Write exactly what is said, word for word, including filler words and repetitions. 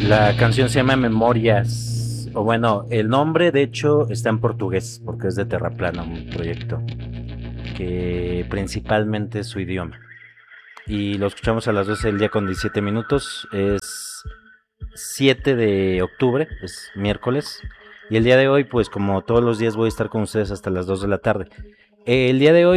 La canción se llama Memorias, o bueno, el nombre de hecho está en portugués, porque es de Terraplano, un proyecto que principalmente es su idioma. Y lo escuchamos a las doce del día con diecisiete minutos, es siete de octubre, es miércoles. Y el día de hoy, pues como todos los días voy a estar con ustedes hasta las dos de la tarde. El día de hoy